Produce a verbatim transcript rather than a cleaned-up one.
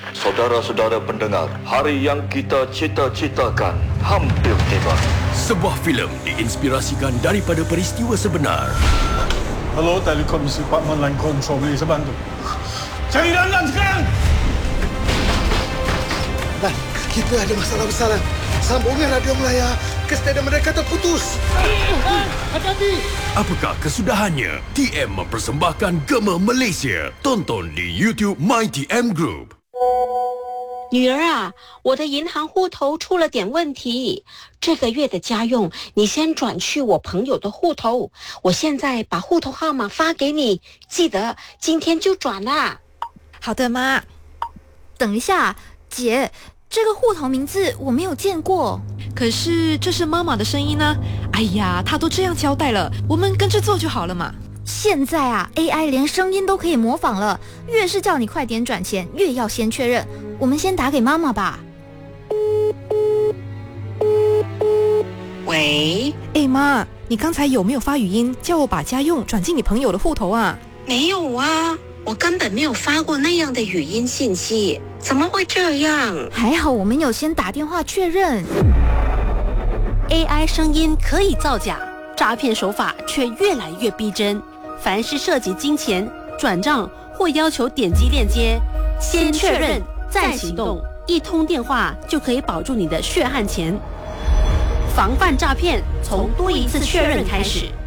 Saudara-saudara pendengar, hari yang kita cita-citakan hampir tiba. Sebuah filem diinspirasikan daripada peristiwa sebenar. Hello, Telekom Department Line Control, boleh saya bantu? Cari Dandan sekarang! Dan kita ada masalah besar. Sambungan radio Melaya ke stadium mereka terputus. Hati-hati! Apakah kesudahannya? T M mempersembahkan Gema Malaysia. Tonton di YouTube My T M Group. 女儿啊，我的银行户头出了点问题，这个月的家用你先转去我朋友的户头，我现在把户头号码发给你，记得今天就转啦。 好的，妈。等一下，姐，这个户头名字我没有见过。 可是这是妈妈的声音呢。哎呀，她都这样交代了，我们跟着做就好了嘛。 现在啊 ，A I 连声音都可以模仿了，越是叫你快点转钱，越要先确认。我们先打给妈妈吧。 喂， 哎妈，你刚才有没有发语音叫我把家用转进你朋友的户头啊？ 没有啊，我根本没有发过那样的语音信息，怎么会这样？ 还好我们有先打电话确认。 A I 声音可以造假，诈骗手法却越来越逼真。凡是涉及金钱、转账或要求点击链接，先确认再行动，一通电话就可以保住你的血汗钱。防范诈骗，从多一次确认开始。